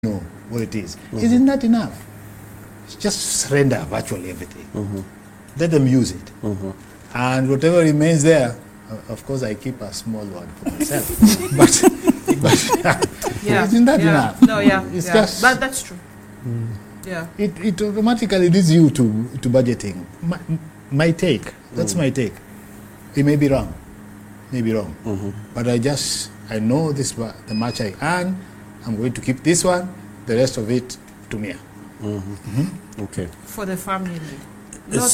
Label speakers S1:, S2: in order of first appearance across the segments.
S1: know what it is. Isn't that enough? Just surrender virtually everything. Let them use it. And whatever remains there, of course, I keep a small one for myself. but isn't that enough?
S2: No,
S1: It's just
S2: that's true. Yeah.
S1: It automatically leads you to budgeting. My take. That's my take. It may be wrong. But I know this the much I earn. I'm going to keep this one. The rest of it to me.
S3: Okay.
S2: For the family.
S3: Yes.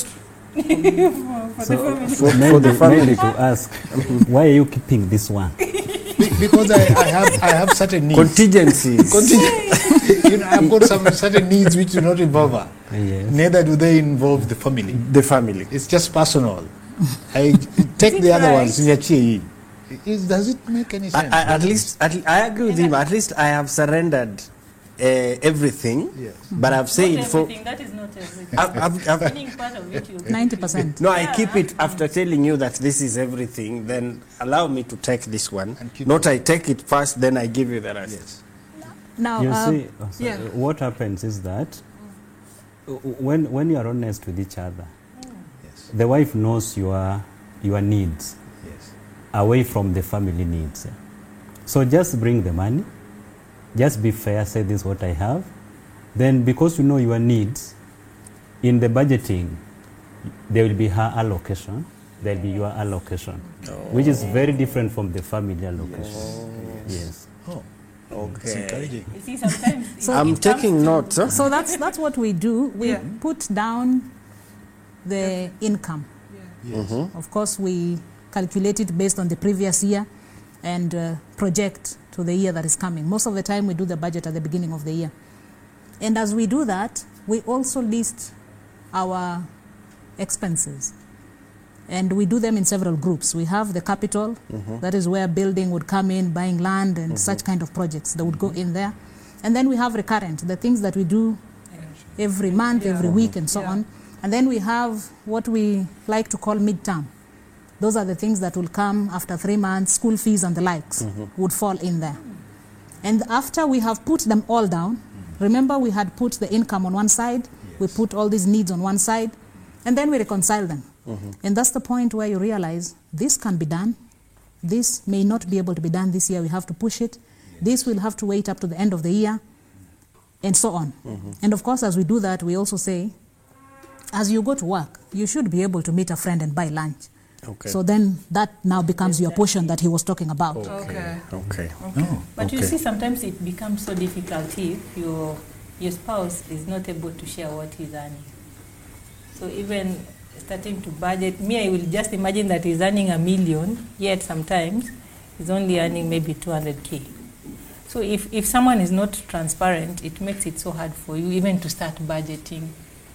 S4: For the family to ask, why are you keeping this one?
S1: Because I have certain needs.
S3: Contingencies.
S1: I've got some certain needs which do not involve her.
S4: Yes.
S1: Neither do they involve the family.
S3: The family.
S1: It's just personal. I take the other ones. Does it make any sense?
S3: I agree with him. At least I have surrendered everything. Yes. But I've said
S5: that is not everything. Meaning part of it,
S6: 90%.
S3: No, I keep it after telling you that this is everything. Then allow me to take this one. Not I take it first, then I give you the rest.
S1: Yes.
S6: Now,
S4: you see, what happens is that when you are honest with each other, the wife knows your needs away from the family needs. So just bring the money, just be fair, say this is what I have. Then because you know your needs, in the budgeting, there will be her allocation, there will be your allocation, which is very different from the family allocation. Yes.
S3: Okay.
S5: You see, sometimes
S6: So
S3: I'm taking notes.
S6: so that's what we do. We put down the income. Of course, we calculate it based on the previous year and project to the year that is coming. Most of the time, we do the budget at the beginning of the year. And as we do that, we also list our expenses. And we do them in several groups. We have the capital, that is where building would come in, buying land and such kind of projects that would go in there. And then we have recurrent, the things that we do every month, every week and so on. And then we have what we like to call midterm. Those are the things that will come after 3 months, school fees and the likes would fall in there. And after we have put them all down, remember we had put the income on one side, we put all these needs on one side, and then we reconcile them. And that's the point where you realize this can be done. This may not be able to be done this year, we have to push it. This will have to wait up to the end of the year, and so on. And of course, as we do that, we also say, as you go to work, you should be able to meet a friend and buy lunch.
S3: Okay.
S6: So then that now becomes your portion that he was talking about.
S3: Okay.
S5: But you see, sometimes it becomes so difficult if your spouse is not able to share what he's earning. So even starting to budget, I will just imagine that he's earning $1 million, yet sometimes he's only earning maybe 200K. So if someone is not transparent, it makes it so hard for you even to start budgeting.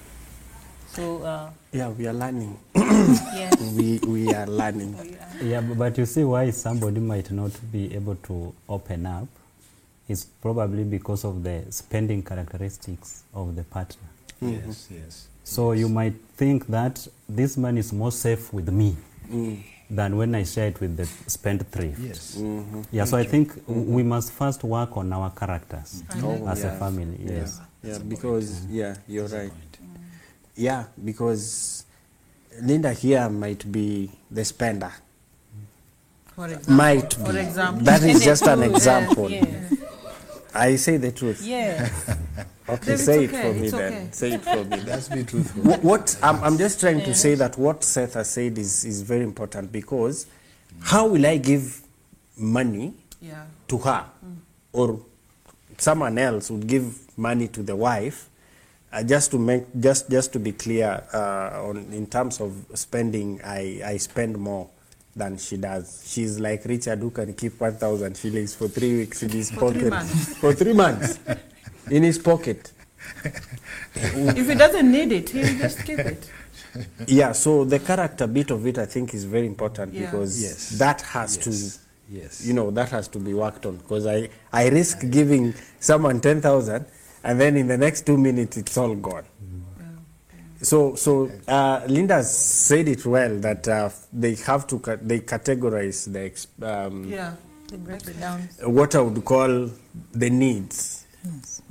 S5: So
S3: we are learning.
S5: yes.
S3: we are learning.
S4: Yeah, but you see why somebody might not be able to open up is probably because of the spending characteristics of the partner.
S1: Yes.
S4: So you might think that this money is more safe with me than when I share it with the spendthrift.
S1: Yes.
S4: Yeah, so I think we must first work on our characters as a family. Yes.
S3: Yeah, because you're right. Yeah, because Linda here might be the spender.
S2: For example.
S3: Might be.
S2: For example.
S3: That is just an example.
S5: Yes.
S3: I say the truth.
S5: Yes.
S3: Okay,
S2: Then
S3: say
S2: it's
S3: it
S2: okay,
S3: for me
S2: it's
S3: then.
S2: okay.
S3: Say it for me.
S1: Let's be truthful.
S3: What I'm just trying to say that what Seth has said is very important, because how will I give money to her, or someone else would give money to the wife? Just to be clear, in terms of spending, I spend more than she does. She's like Richard, who can keep 1,000 shillings for 3 weeks in his pocket.
S2: 3 months.
S3: For 3 months in his pocket.
S2: If he doesn't need it, he'll just keep it.
S3: Yeah, so the character bit of it, I think, is very important, because that has to, that has to be worked on. Because I risk giving someone 10,000, and then in the next 2 minutes, it's all gone. So Linda said it well, that they categorize
S2: They break it down.
S3: what I would call the needs
S6: Yes.